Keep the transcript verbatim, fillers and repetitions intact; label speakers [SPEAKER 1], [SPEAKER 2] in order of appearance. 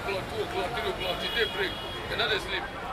[SPEAKER 1] o'clock, two o'clock, three o'clock, till day break. You know they sleep.